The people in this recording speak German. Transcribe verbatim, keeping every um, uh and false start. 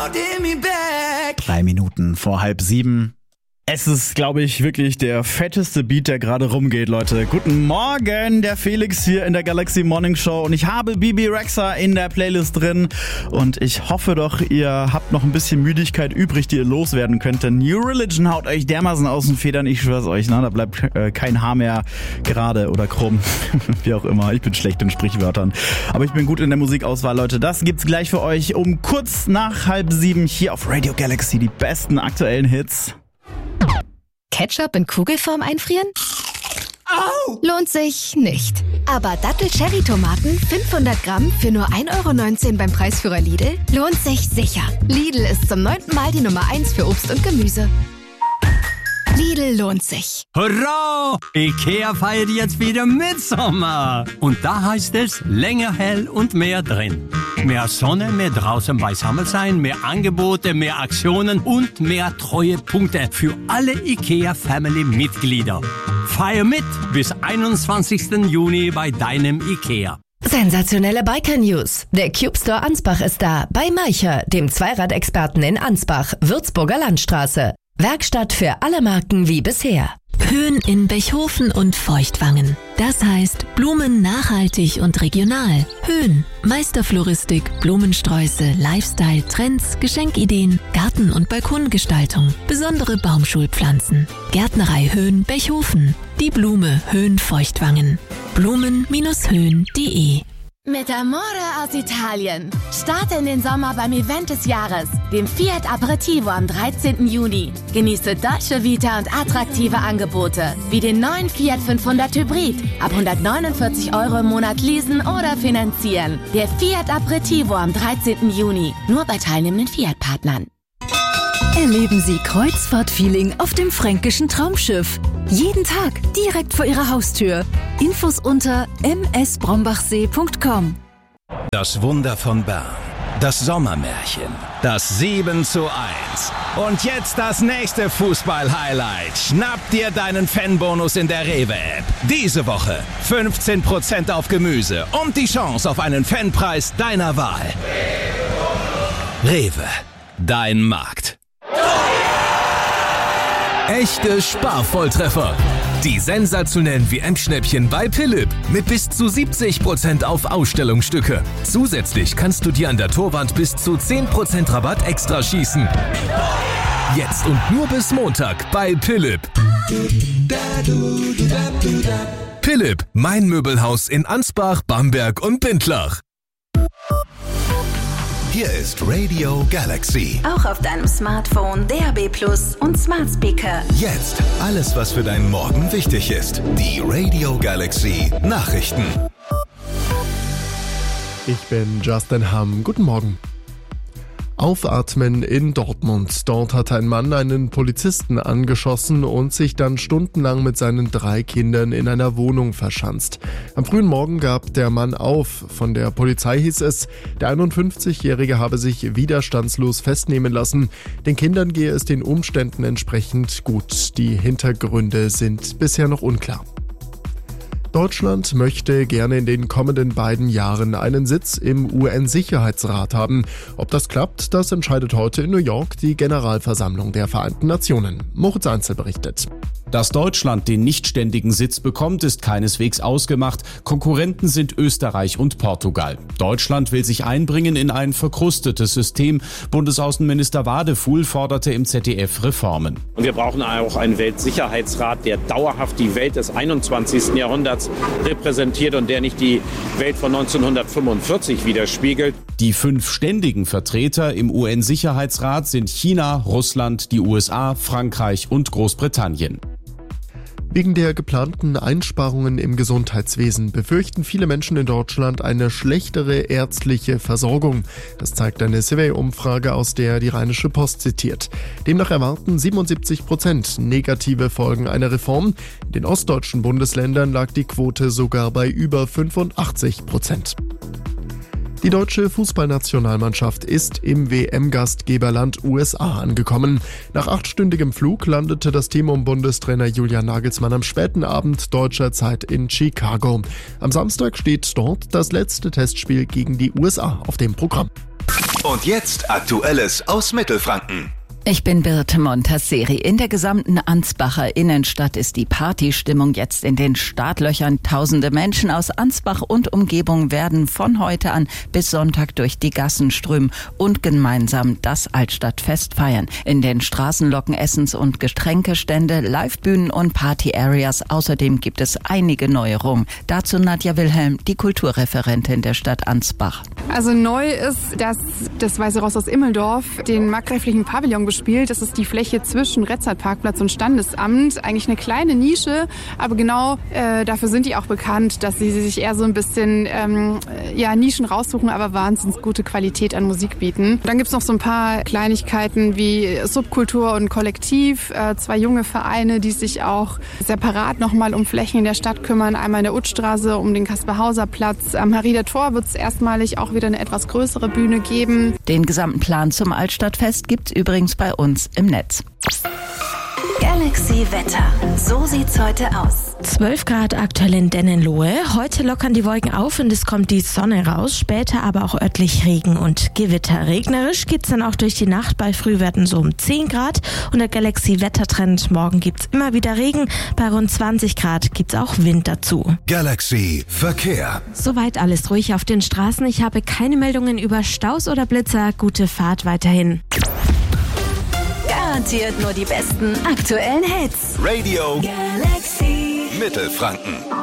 Drei Minuten vor halb sieben. Es ist, glaube ich, wirklich der fetteste Beat, der gerade rumgeht, Leute. Guten Morgen, der Felix hier in der Galaxy Morning Show. Und ich habe Bebe Rexha in der Playlist drin. Und ich hoffe doch, ihr habt noch ein bisschen Müdigkeit übrig, die ihr loswerden könnt. Denn New Religion haut euch dermaßen aus den Federn. Ich schwör's euch, ne? Da bleibt äh, kein Haar mehr gerade oder krumm. Wie auch immer. Ich bin schlecht in Sprichwörtern. Aber ich bin gut in der Musikauswahl, Leute. Das gibt's gleich für euch um kurz nach halb sieben hier auf Radio Galaxy. Die besten aktuellen Hits. Ketchup in Kugelform einfrieren? Au! Lohnt sich nicht. Aber Dattel-Cherry-Tomaten fünfhundert Gramm für nur ein Euro neunzehn beim Preisführer Lidl lohnt sich sicher. Lidl ist zum neunten Mal die Nummer eins für Obst und Gemüse. Lidl lohnt sich. Hurra! Ikea feiert jetzt wieder Mitsommer. Und da heißt es länger hell und mehr drin. Mehr Sonne, mehr draußen beisammen sein, mehr Angebote, mehr Aktionen und mehr Treuepunkte für alle Ikea-Family-Mitglieder. Feier mit bis einundzwanzigsten Juni bei deinem Ikea. Sensationelle Biker-News. Der Cube Store Ansbach ist da. Bei Maicher, dem Zweiradexperten in Ansbach, Würzburger Landstraße. Werkstatt für alle Marken wie bisher. Höhen in Bechhofen und Feuchtwangen. Das heißt Blumen nachhaltig und regional. Höhen, Meisterfloristik, Blumensträuße, Lifestyle, Trends, Geschenkideen, Garten- und Balkongestaltung, besondere Baumschulpflanzen. Gärtnerei Höhen Bechhofen. Die Blume Höhen Feuchtwangen. Blumen Höhen punkt de. Mit Amore aus Italien. Starte in den Sommer beim Event des Jahres, dem Fiat Aperitivo am dreizehnten Juni. Genieße Dolce Vita und attraktive Angebote, wie den neuen Fiat fünfhundert Hybrid. Ab hundertneunundvierzig Euro im Monat leasen oder finanzieren. Der Fiat Aperitivo am dreizehnten Juni. Nur bei teilnehmenden Fiat-Partnern. Erleben Sie Kreuzfahrt-Feeling auf dem fränkischen Traumschiff. Jeden Tag direkt vor Ihrer Haustür. Infos unter m s brombachsee punkt com. Das Wunder von Bern. Das Sommermärchen. Das sieben zu eins. Und jetzt das nächste Fußball-Highlight. Schnapp dir deinen Fanbonus in der Rewe-App. Diese Woche fünfzehn Prozent auf Gemüse und die Chance auf einen Fanpreis deiner Wahl. Rewe. Dein Markt. Echte Sparvolltreffer. Die sensationellen W M-Schnäppchen bei Philipp mit bis zu siebzig Prozent auf Ausstellungsstücke. Zusätzlich kannst du dir an der Torwand bis zu zehn Prozent Rabatt extra schießen. Jetzt und nur bis Montag bei Philipp. Philipp, mein Möbelhaus in Ansbach, Bamberg und Bindlach. Hier ist Radio Galaxy. Auch auf deinem Smartphone, D A B Plus und Smart Speaker. Jetzt alles, was für deinen Morgen wichtig ist. Die Radio Galaxy Nachrichten. Ich bin Justin Hamm. Guten Morgen. Aufatmen in Dortmund. Dort hat ein Mann einen Polizisten angeschossen und sich dann stundenlang mit seinen drei Kindern in einer Wohnung verschanzt. Am frühen Morgen gab der Mann auf. Von der Polizei hieß es, der einundfünfzigjährige habe sich widerstandslos festnehmen lassen. Den Kindern gehe es den Umständen entsprechend gut. Die Hintergründe sind bisher noch unklar. Deutschland möchte gerne in den kommenden beiden Jahren einen Sitz im U N-Sicherheitsrat haben. Ob das klappt, das entscheidet heute in New York die Generalversammlung der Vereinten Nationen. Moritz Einzel berichtet. Dass Deutschland den nichtständigen Sitz bekommt, ist keineswegs ausgemacht. Konkurrenten sind Österreich und Portugal. Deutschland will sich einbringen in ein verkrustetes System. Bundesaußenminister Wadefuhl forderte im Z D F Reformen. Und wir brauchen auch einen Weltsicherheitsrat, der dauerhaft die Welt des einundzwanzigsten Jahrhunderts repräsentiert und der nicht die Welt von neunzehnhundertfünfundvierzig widerspiegelt. Die fünf ständigen Vertreter im U N-Sicherheitsrat sind China, Russland, die U S A, Frankreich und Großbritannien. Wegen der geplanten Einsparungen im Gesundheitswesen befürchten viele Menschen in Deutschland eine schlechtere ärztliche Versorgung. Das zeigt eine Survey-Umfrage, aus der die Rheinische Post zitiert. Demnach erwarten siebenundsiebzig Prozent negative Folgen einer Reform. In den ostdeutschen Bundesländern lag die Quote sogar bei über fünfundachtzig Prozent. Die deutsche Fußballnationalmannschaft ist im W M-Gastgeberland U S A angekommen. Nach achtstündigem Flug landete das Team um Bundestrainer Julian Nagelsmann am späten Abend deutscher Zeit in Chicago. Am Samstag steht dort das letzte Testspiel gegen die U S A auf dem Programm. Und jetzt Aktuelles aus Mittelfranken. Ich bin Birte Montasseri. In der gesamten Ansbacher Innenstadt ist die Partystimmung jetzt in den Startlöchern. Tausende Menschen aus Ansbach und Umgebung werden von heute an bis Sonntag durch die Gassen strömen und gemeinsam das Altstadtfest feiern. In den Straßen locken Essens- und Getränkestände, Livebühnen und Party-Areas. Außerdem gibt es einige Neuerungen. Dazu Nadja Wilhelm, die Kulturreferentin der Stadt Ansbach. Also neu ist, dass das Weiße Ross aus Immeldorf den markgräflichen Pavillon bespielt. Das ist die Fläche zwischen Retzert-Parkplatz und Standesamt. Eigentlich eine kleine Nische, aber genau äh, dafür sind die auch bekannt, dass sie sich eher so ein bisschen ähm, ja, Nischen raussuchen, aber wahnsinnig gute Qualität an Musik bieten. Dann gibt's noch so ein paar Kleinigkeiten wie Subkultur und Kollektiv, äh, zwei junge Vereine, die sich auch separat nochmal um Flächen in der Stadt kümmern. Einmal in der Utstraße um den Kaspar-Hauser-Platz. Am Harrieder Tor wird es erstmalig auch wieder eine etwas größere Bühne geben. Den gesamten Plan zum Altstadtfest gibt's übrigens bei uns im Netz. Galaxy Wetter. So sieht's heute aus. zwölf Grad aktuell in Dennenlohe. Heute lockern die Wolken auf und es kommt die Sonne raus. Später aber auch örtlich Regen und Gewitter. Regnerisch geht's dann auch durch die Nacht. Bei Frühwerten so um zehn Grad. Und der Galaxy Wettertrend. Morgen gibt's immer wieder Regen. Bei rund zwanzig Grad gibt's auch Wind dazu. Galaxy Verkehr. Soweit alles ruhig auf den Straßen. Ich habe keine Meldungen über Staus oder Blitzer. Gute Fahrt weiterhin. Garantiert nur die besten aktuellen Hits. Radio Galaxy Mittelfranken.